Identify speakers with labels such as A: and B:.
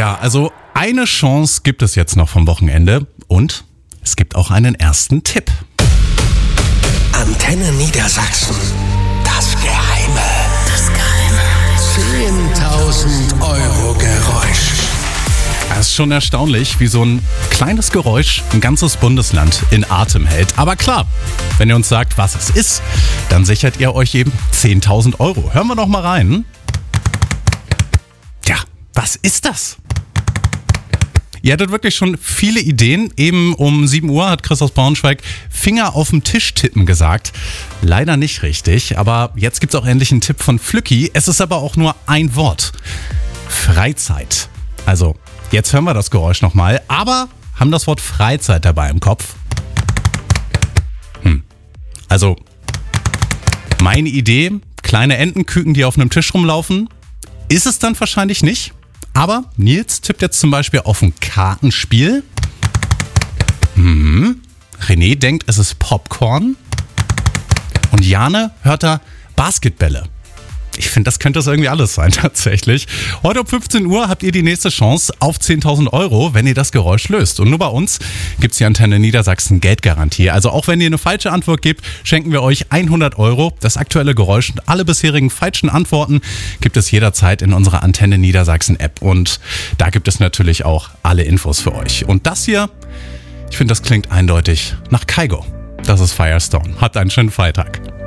A: Ja, also eine Chance gibt es jetzt noch vom Wochenende und es gibt auch einen ersten Tipp.
B: Antenne Niedersachsen. Das Geheime. 10.000 Euro Geräusch.
A: Es ist schon erstaunlich, wie so ein kleines Geräusch ein ganzes Bundesland in Atem hält. Aber klar, wenn ihr uns sagt, was es ist, dann sichert ihr euch eben 10.000 Euro. Hören wir doch mal rein. Ja, was ist das? Ihr hattet wirklich schon viele Ideen. Eben um 7 Uhr hat Chris aus Braunschweig Finger auf den Tisch tippen gesagt. Leider nicht richtig, aber jetzt gibt es auch endlich einen Tipp von Flücki. Es ist aber auch nur ein Wort. Freizeit. Also, jetzt hören wir das Geräusch nochmal, aber haben das Wort Freizeit dabei im Kopf. Also, meine Idee, kleine Entenküken, die auf einem Tisch rumlaufen, ist es dann wahrscheinlich nicht. Aber Nils tippt jetzt zum Beispiel auf ein Kartenspiel. René denkt, es ist Popcorn. Und Jane hört da Basketbälle. Ich finde, das könnte es irgendwie alles sein, tatsächlich. Heute um 15 Uhr habt ihr die nächste Chance auf 10.000 Euro, wenn ihr das Geräusch löst. Und nur bei uns gibt es die Antenne Niedersachsen Geldgarantie. Also auch wenn ihr eine falsche Antwort gebt, schenken wir euch 100 Euro. Das aktuelle Geräusch und alle bisherigen falschen Antworten gibt es jederzeit in unserer Antenne Niedersachsen App. Und da gibt es natürlich auch alle Infos für euch. Und das hier, ich finde, das klingt eindeutig nach Kygo. Das ist Firestone. Habt einen schönen Freitag.